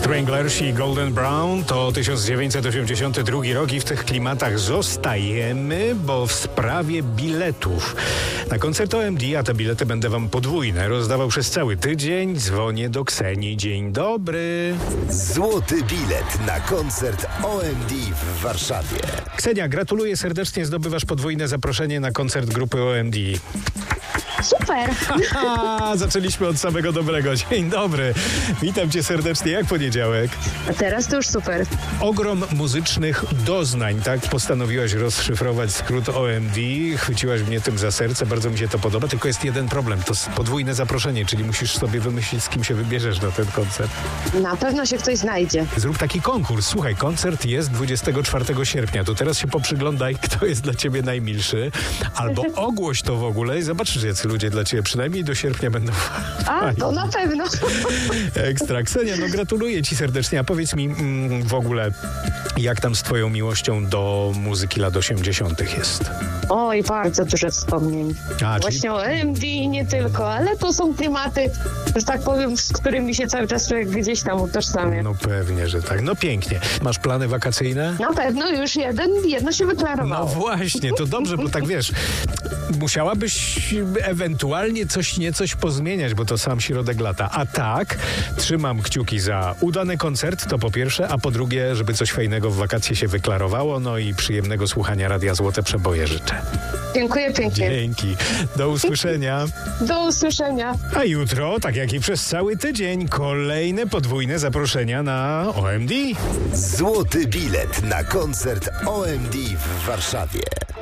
Stranglers i Golden Brown to 1982 rok i w tych klimatach zostajemy, bo w sprawie biletów. Na koncert OMD, a te bilety będę wam podwójne rozdawał przez cały tydzień. Dzwonię do Ksenii. Dzień dobry. Złoty bilet na koncert OMD w Warszawie. Ksenia, gratuluję serdecznie, zdobywasz podwójne zaproszenie na koncert grupy OMD. Super! Zaczęliśmy od samego dobrego. Dzień dobry. Witam cię serdecznie. Jak poniedziałek? A teraz to już super. Ogrom muzycznych doznań, tak? Postanowiłaś rozszyfrować skrót OMD. Chwyciłaś mnie tym za serce. Bardzo mi się to podoba. Tylko jest jeden problem. To podwójne zaproszenie, czyli musisz sobie wymyślić, z kim się wybierzesz na ten koncert. Na pewno się ktoś znajdzie. Zrób taki konkurs. Słuchaj, koncert jest 24 sierpnia. To teraz się poprzyglądaj, kto jest dla ciebie najmilszy. Albo ogłoś to w ogóle i zobaczysz, jacy ludzie dla ciebie przynajmniej do sierpnia będą. A, to na pewno. Ekstra. Ksenia, no gratuluję ci serdecznie. A powiedz mi w ogóle, jak tam z twoją miłością do muzyki lat 80. jest? Oj, bardzo dużo wspomnień. Właśnie o OMD i nie tylko, ale to są klimaty, że tak powiem, z którymi się cały czas człowiek gdzieś tam utożsamia. No pewnie, że tak. No pięknie. Masz plany wakacyjne? Na pewno już jedno się wyklarowało. No właśnie, to dobrze, bo tak wiesz, musiałabyś ewentualnie coś pozmieniać, bo to sam środek lata. A tak, trzymam kciuki za udany koncert, to po pierwsze, a po drugie, żeby coś fajnego w wakacje się wyklarowało, no i przyjemnego słuchania Radia Złote Przeboje życzę. Dziękuję pięknie. Dzięki. Do usłyszenia. Do usłyszenia. A jutro, tak jak i przez cały tydzień, kolejne podwójne zaproszenia na OMD. Złoty bilet na koncert OMD w Warszawie.